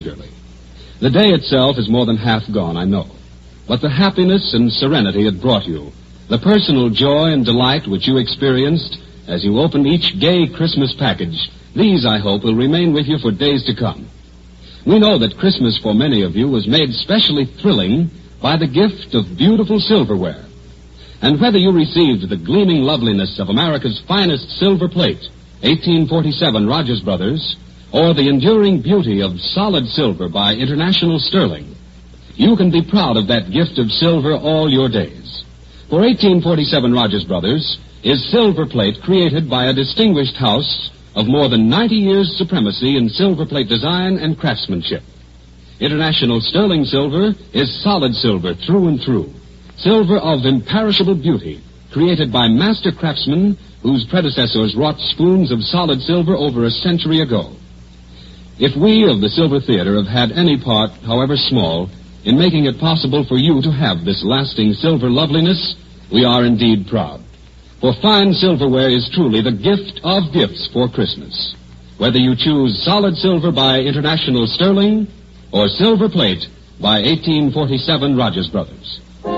The day itself is more than half gone, I know. But the happiness and serenity it brought you, the personal joy and delight which you experienced as you opened each gay Christmas package, these, I hope, will remain with you for days to come. We know that Christmas for many of you was made specially thrilling by the gift of beautiful silverware. And whether you received the gleaming loveliness of America's finest silver plate, 1847 Rogers Brothers, or the enduring beauty of solid silver by International Sterling, you can be proud of that gift of silver all your days. For 1847 Rogers Brothers is silver plate created by a distinguished house of more than 90 years' supremacy in silver plate design and craftsmanship. International Sterling Silver is solid silver through and through. Silver of imperishable beauty, created by master craftsmen whose predecessors wrought spoons of solid silver over a century ago. If we of the Silver Theater have had any part, however small, in making it possible for you to have this lasting silver loveliness, we are indeed proud. For fine silverware is truly the gift of gifts for Christmas. Whether you choose solid silver by International Sterling or silver plate by 1847 Rogers Brothers.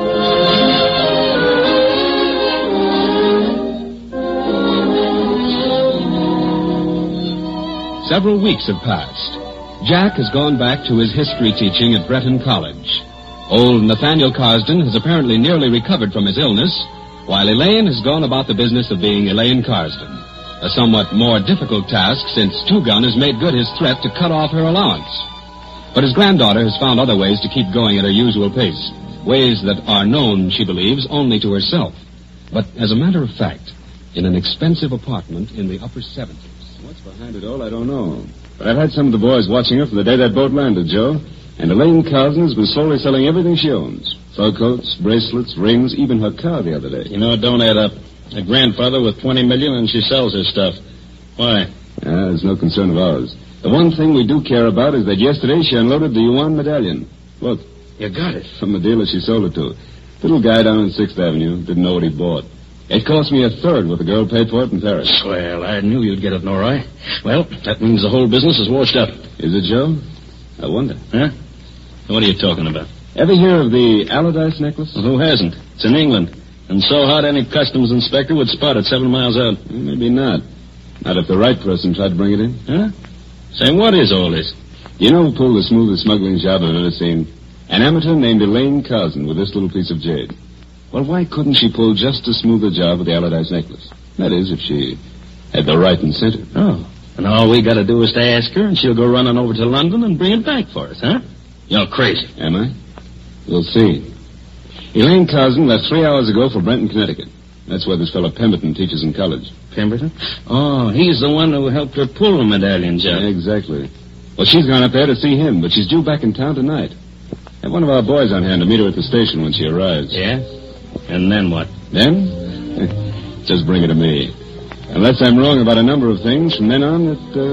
Several weeks have passed. Jack has gone back to his history teaching at Breton College. Old Nathaniel Carsden has apparently nearly recovered from his illness, while Elaine has gone about the business of being Elaine Carsden, a somewhat more difficult task since Two Gun has made good his threat to cut off her allowance. But his granddaughter has found other ways to keep going at her usual pace, ways that are known, she believes, only to herself. But as a matter of fact, in an expensive apartment in the upper 70s. What's behind it all, I don't know. But I've had some of the boys watching her from the day that boat landed, Joe. And Elaine Carsden has been slowly selling everything she owns. Fur coats, bracelets, rings, even her car the other day. You know, it don't add up. A grandfather with $20 million and she sells her stuff. Why? It's no concern of ours. The one thing we do care about is that yesterday she unloaded the Yuan medallion. Look. You got it. From the dealer she sold it to. Little guy down on 6th Avenue. Didn't know what he bought. It cost me a third what the girl paid for it in Paris. Well, I knew you'd get it, Nora. Well, that means the whole business is washed up. Is it, Joe? I wonder. Huh? What are you talking about? Ever hear of the Allardyce necklace? Well, who hasn't? It's in England. And so hot any customs inspector would spot it 7 miles out. Well, maybe not. Not if the right person tried to bring it in. Huh? Say, what is all this? You know who pulled the smoothest smuggling job I've ever seen? An amateur named Elaine Carsden with this little piece of jade. Well, why couldn't she pull just as smooth a job with the Allardyce necklace? That is, if she had the right incentive. Oh. And all we got to do is to ask her, and she'll go running over to London and bring it back for us, huh? You're crazy. Am I? We'll see. Elaine Carsden left 3 hours ago for Brenton, Connecticut. That's where this fellow Pemberton teaches in college. Pemberton? Oh, he's the one who helped her pull the medallion job. Yeah, exactly. Well, she's gone up there to see him, but she's due back in town tonight. Have one of our boys on hand to meet her at the station when she arrives. Yeah? And then what? Then? Just bring her to me. Unless I'm wrong about a number of things, from then on,